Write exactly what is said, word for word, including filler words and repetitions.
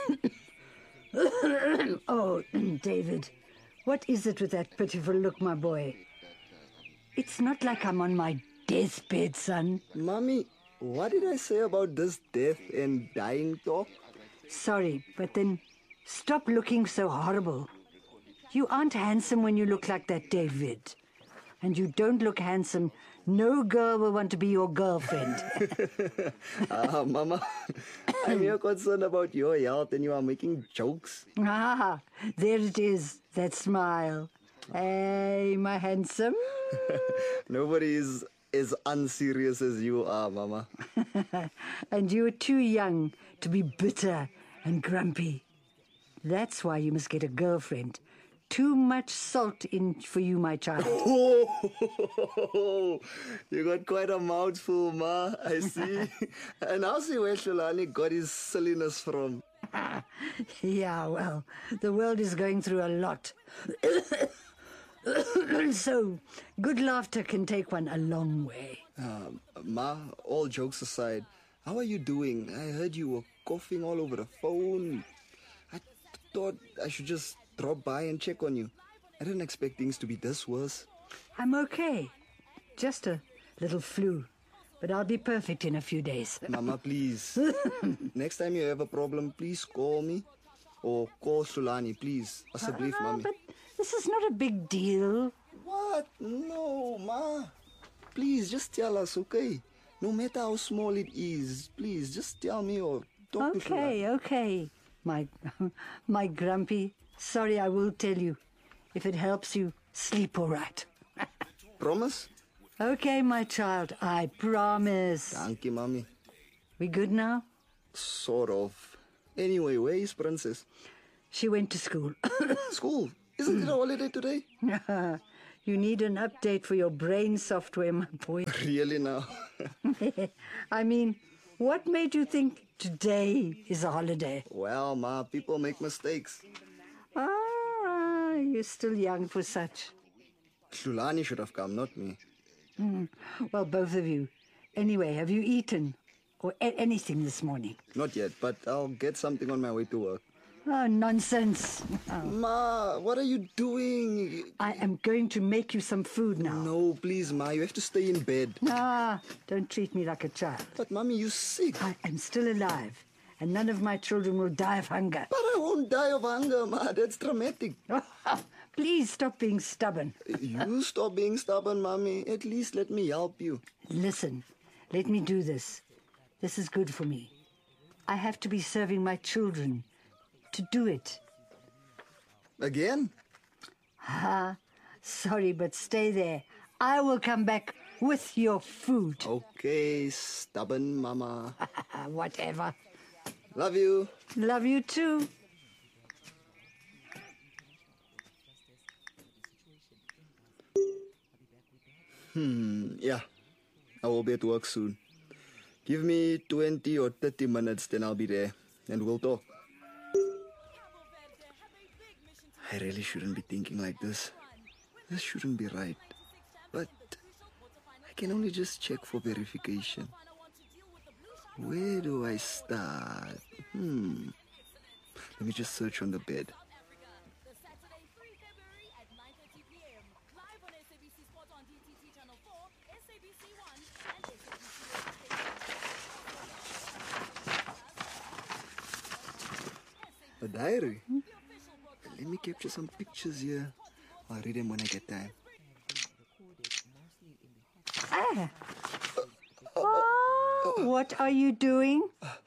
Oh, David, what is it with that pitiful look, my boy? It's not like I'm on my deathbed, son. Mommy, what did I say about this death and dying talk? Sorry, but then stop looking so horrible. You aren't handsome when you look like that, David. And you don't look handsome. No girl will want to be your girlfriend. Ah, Mama, I'm here concerned about your health and you are making jokes. Ah, there it is, that smile. Hey, my handsome. Nobody is as unserious as you are, Mama. And you're too young to be bitter and grumpy. That's why you must get a girlfriend. Too much salt in for you, my child. Oh, you got quite a mouthful, Ma, I see. And I'll see where Sholani got his silliness from. Yeah, well, the world is going through a lot. So, good laughter can take one a long way. Uh, Ma, all jokes aside, how are you doing? I heard you were coughing all over the phone. I th- thought I should just drop by and check on you. I didn't expect things to be this worse. I'm okay. Just a little flu. But I'll be perfect in a few days. Mama, please. Next time you have a problem, please call me. Or call Sulani, please. Asseblief, Ah, Mommy. but this is not a big deal. What? No, Ma. Please, just tell us, okay? No matter how small it is, please, just tell me or talk to Sulani. Okay, okay. My, my grumpy. Sorry, I will tell you. If it helps you, sleep all right. Promise? Okay, my child, I promise. Thank you, Mommy. We good now? Sort of. Anyway, where is Princess? She went to school. School? Isn't it a holiday today? You need an update for your brain software, my boy. Really now? I mean, what made you think today is a holiday? Well, Ma, people make mistakes. Ah, you're still young for such. Shulani should have come, not me. Mm. Well, both of you. Anyway, have you eaten? Or a- anything this morning? Not yet, but I'll get something on my way to work. Oh, nonsense. Oh. Ma, what are you doing? I am going to make you some food now. No, please, Ma, you have to stay in bed. Ah, don't treat me like a child. But, Mommy, you're sick. I am still alive, and none of my children will die of hunger. But I won't die of hunger, Ma. That's dramatic. Please stop being stubborn. You stop being stubborn, Mommy. At least let me help you. Listen, let me do this. This is good for me. I have to be serving my children. To do it. Again? Ah, sorry, but stay there. I will come back with your food. Okay, stubborn Mama. Whatever. Love you. Love you too. Hmm, yeah. I will be at work soon. Give me twenty or thirty minutes, then I'll be there. And we'll talk. I really shouldn't be thinking like this. This shouldn't be right. But I can only just check for verification. Where do I start? Hmm. Let me just search on the bed. A diary? Hmm? Let me capture some pictures here. I'll read them when I get time. Ah. Oh, what are you doing?